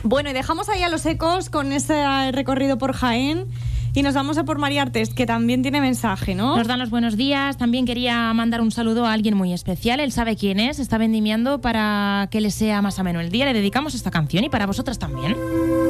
Bueno, y dejamos ahí a los ecos con ese recorrido por Jaén y nos vamos a por María Artés, que también tiene mensaje, ¿no? Nos dan los buenos días. También quería mandar un saludo a alguien muy especial. Él sabe quién es, está vendimiando para que le sea más ameno el día. Le dedicamos esta canción y para vosotras también.